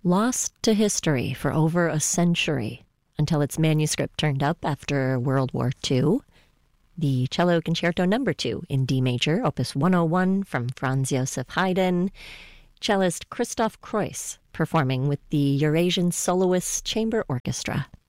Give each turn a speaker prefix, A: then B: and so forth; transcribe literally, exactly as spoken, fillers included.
A: Lost to history for over a century until its manuscript turned up after World War Two, the Cello Concerto Number two in D major, Opus one oh one from Franz Joseph Haydn, cellist Christoph Kreuss performing with the Eurasian Soloists Chamber Orchestra.